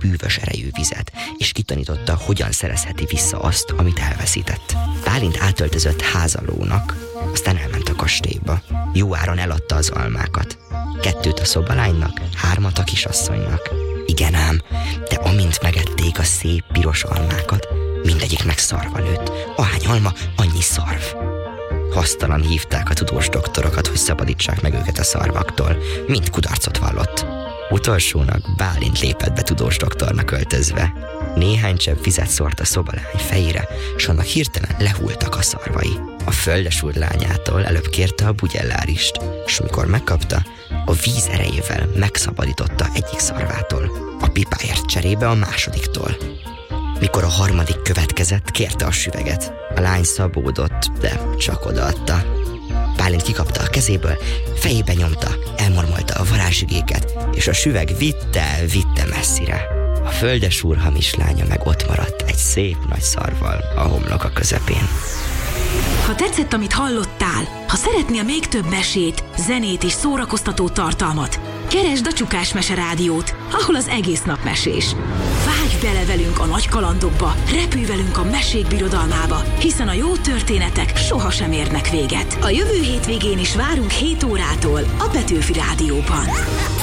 bűvös erejű vizet, és kitanította, hogyan szerezheti vissza azt, amit elveszített. Bálint átöltözött házalónak, aztán elment a kastélyba. Jó áron eladta az almákat. 2 a szobalánynak, 3 a kisasszonynak. Igen ám, de amint megették a szép piros almákat, mindegyiknek szarva nőtt. Ahány alma, annyi szarv. Hasztalan hívták a tudós doktorokat, hogy szabadítsák meg őket a szarvaktól. Mind kudarcot vallott. Utolsónak Bálint lépett be tudós doktornak öltözve. Néhány csepp vizet szórt a szobalány fejére, s annak hirtelen lehultak a szarvai. A földesúr lányától előbb kérte a bugyellárist, s mikor megkapta, a víz erejével megszabadította egyik szarvától, a pipáért cserébe a másodiktól. Mikor a harmadik következett, kérte a süveget. A lány szabódott, de csak odaadta. Bálint kikapta a kezéből, fejébe nyomta, elmormolta a varázsigéket, és a süveg vitte messzire. A földesúr hamis lánya meg ott maradt egy szép nagy szarvval a homloka közepén. Ha tetszett, amit hallottál, ha szeretnél még több mesét, zenét és szórakoztató tartalmat, keresd a Csukás Mese Rádiót, ahol az egész nap mesés. Vágj bele velünk a nagy kalandokba, repülj velünk a mesék birodalmába, hiszen a jó történetek sohasem érnek véget. A jövő hétvégén is várunk 7 órától a Petőfi Rádióban.